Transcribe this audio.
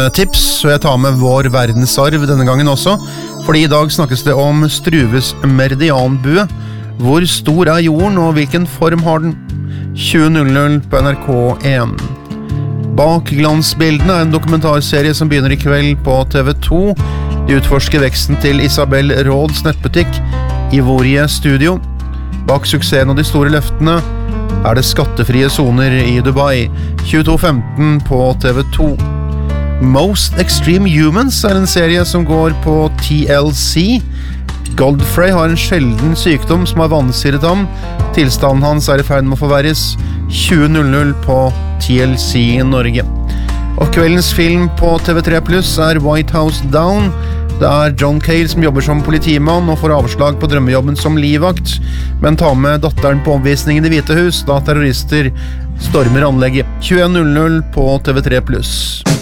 tips, så jeg tar med vår verdensarv denne gangen også, fordi i dag snakkes det om Struves meridianbue. Hvor stor er jorden, og hvilken form har den? 20.00 på NRK1. Bak glansbildene er en dokumentarserie som begynner i kveld på TV2. De utforsker veksten til Isabel Råds nettbutikk Ivorie Studio. Bak suksessen og de store løftene er det skattefrie zoner i Dubai. 22.15 på TV2. Most Extreme Humans er en serie som går på TLC. Godfrey har en sjelden sykdom som har vansiret ham. Tilstanden hans er i ferd med å forverres. 20.00 på TLC i Norge. Og kveldens film på TV3 Plus er White House Down. Det er John Cale som jobber som politimann og får avslag på drømmejobben som livvakt, men tar med datteren på omvisningen i Hvite hus da terrorister stormer anlegget. 21.00 på TV3 Plus.